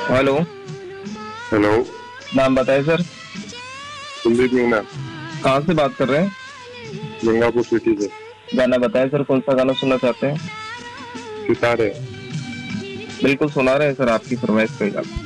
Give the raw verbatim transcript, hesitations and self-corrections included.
Hello. Hello. नाम बताएं sir. Kuldeep Meena. कहाँ से बात कर रहे हैं? गंगापुर सिटी से। गाना बताएं सर, कौन सा गाना सुनना चाहते हैं? सितारे। बिल्कुल सुना रहे हैं सर, आपकी फरमाइश पे गाना।